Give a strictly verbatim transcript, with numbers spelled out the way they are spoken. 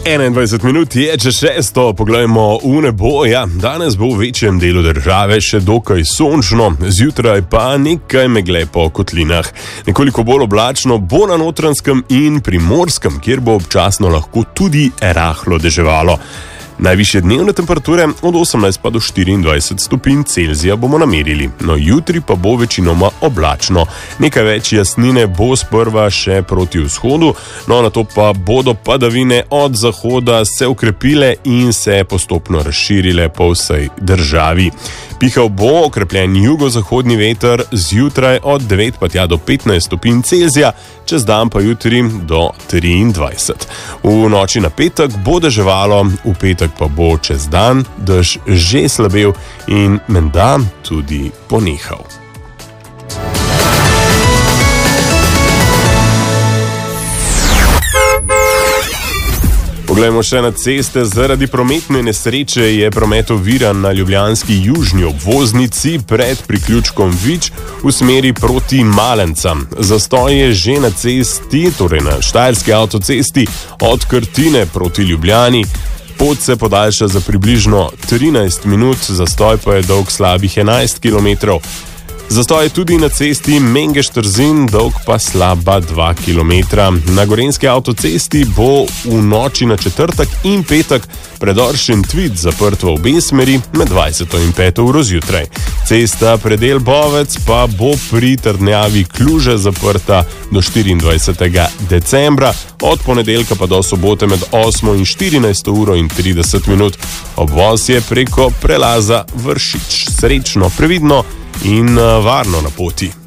enaindvajset minut je čez šesto, poglejmo v nebo. Ja, danes bo v večjem delu države še dokaj sončno, zjutraj pa nekaj megle po kotlinah. Nekoliko bolj oblačno bo na Notranjskem in Primorskem, kjer bo občasno lahko tudi rahlo deževalo. Najvišje dnevne temperature od osemnajst pa do štiriindvajset stopinj Celzija bomo namerili, no jutri pa bo večinoma oblačno. Nekaj več jasnine bo sprva še proti vzhodu, no nato pa bodo padavine od zahoda se ukrepile in se postopno razširile po vsej državi. Pihal bo okrepljen jugozahodni veter, zjutraj od devet pa tja do petnajst stopinj Celzija, čez dan pa jutri do triindvajset. V noči na petek bo deževalo, v petek pa bo čez dan dež že slabel in menda tudi ponehal. Poglejmo še na ceste. Zaradi prometne nesreče je promet oviran na ljubljanski južni obvoznici pred priključkom Vič v smeri proti Malencam. Zastoj je že na cesti, torej na štajerski avtocesti od Krtine proti Ljubljani. Pot se podaljša za približno trinajst minut, zastoj pa je dolg slabih enajst kilometrov. Zastoj je tudi na cesti Mengeš-Trzin, dolg pa slaba dva kilometra. Na gorenjski avtocesti bo v noči na četrtek in petek predor Šentvid zaprt v obe smeri med dvajseto in peto uro zjutraj. Cesta Predel Bovec pa bo pri trdnjavi Kluže zaprta do štiriindvajsetega decembra, od ponedeljka pa do sobote med osmo in štirinajsto uro in trideset minut. Obvoz je preko prelaza Vršič. Srečno, previdno in varno na poti.